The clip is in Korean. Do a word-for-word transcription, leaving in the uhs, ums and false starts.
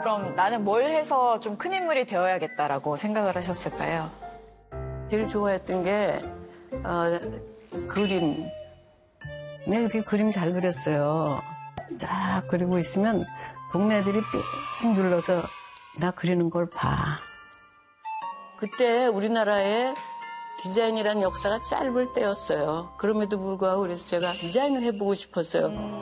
그럼 나는 뭘 해서 좀 큰 인물이 되어야겠다라고 생각을 하셨을까요? 제일 좋아했던 게 어, 그림. 내가 그렇게 그림 잘 그렸어요. 쫙 그리고 있으면 동네 애들이 삥 둘러서 나 그리는 걸 봐. 그때 우리나라에 디자인이라는 역사가 짧을 때였어요. 그럼에도 불구하고 그래서 제가 디자인을 해보고 싶었어요.